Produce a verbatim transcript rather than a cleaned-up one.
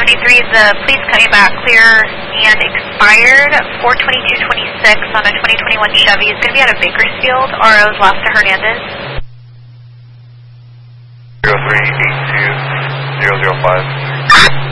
twenty-three, the police coming back clear and expired four twenty-two twenty-six on a twenty twenty-one Chevy. It's going to be out of Bakersfield. R O's last to Hernandez. zero three eight two zero zero five.